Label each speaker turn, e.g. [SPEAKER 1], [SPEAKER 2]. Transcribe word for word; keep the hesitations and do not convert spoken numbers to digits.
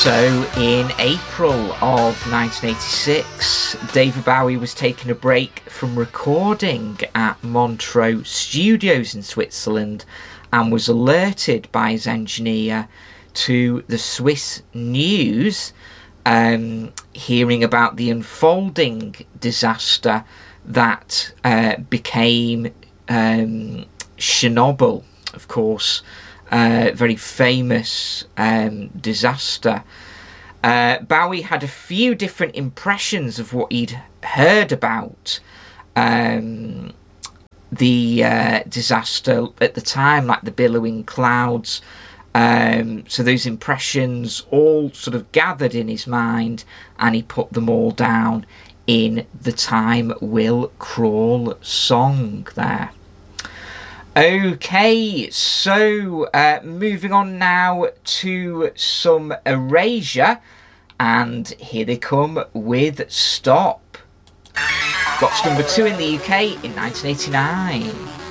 [SPEAKER 1] So, in April of nineteen eighty-six, David Bowie was taking a break from recording at Montreux Studios in Switzerland and was alerted by his engineer to the Swiss news, um, hearing about the unfolding disaster that uh, became um, Chernobyl, of course. Uh, very famous um, disaster. Uh, Bowie had a few different impressions of what he'd heard about um, the uh, disaster at the time, like the billowing clouds. Um, so those impressions all sort of gathered in his mind, and he put them all down in the Time Will Crawl song there. Okay, so uh, moving on now to some Erasure, and here they come with Stop. Got to number two in the U K in nineteen eighty-nine.